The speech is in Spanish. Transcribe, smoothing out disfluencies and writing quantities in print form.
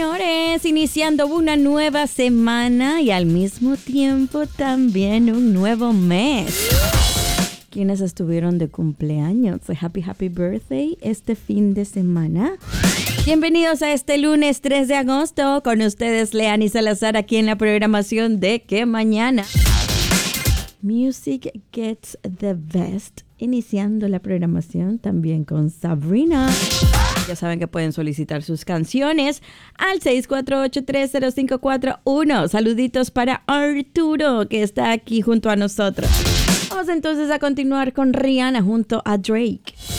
señores, iniciando una nueva semana y al mismo tiempo también un nuevo mes. Quienes estuvieron de cumpleaños, happy birthday este fin de semana. Bienvenidos a este lunes 3 de agosto, con ustedes Leani Salazar aquí en la programación de Que Mañana. Music Gets the Best, iniciando la programación también con Sabrina. Ya saben que pueden solicitar sus canciones al 648-30541. Saluditos para Arturo, que está aquí junto a nosotros. Vamos entonces a continuar con Rihanna junto a Drake.